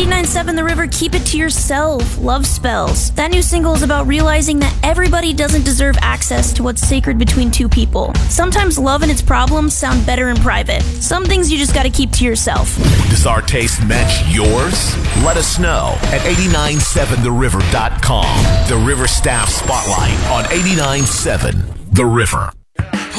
89.7 The River, Keep It to Yourself, Love Spells. That new single is about realizing that everybody doesn't deserve access to what's sacred between two people. Sometimes love and its problems sound better in private. Some things you just gotta keep to yourself. Does our taste match yours? Let us know at 897theriver.com. The River Staff Spotlight on 89.7 The River.